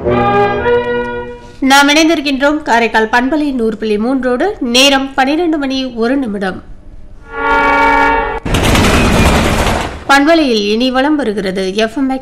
நாம் இணைந்திருக்கின்றோம் காரைக்கால் பண்பலை 100.3 நேரம் 12 மணி 1 நிமிடம். பண்பலையில் இனி வலம் வருகிறது FM